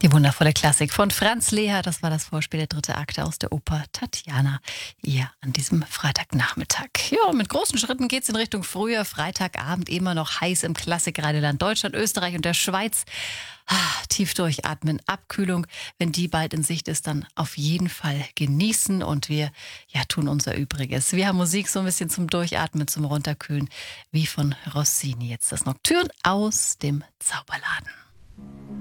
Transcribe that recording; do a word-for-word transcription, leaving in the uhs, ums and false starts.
Die wundervolle Klassik von Franz Lehár, das war das Vorspiel der dritte Akte aus der Oper Tatjana, hier an diesem Freitagnachmittag. Ja, mit großen Schritten geht's in Richtung Frühjahr. Freitagabend immer noch heiß im Klassikradioland Deutschland, Österreich und der Schweiz. Ah, tief durchatmen, Abkühlung, wenn die bald in Sicht ist, dann auf jeden Fall genießen und wir ja, tun unser Übriges. Wir haben Musik so ein bisschen zum Durchatmen, zum Runterkühlen, wie von Rossini. Jetzt das Nocturne aus dem Zauberladen.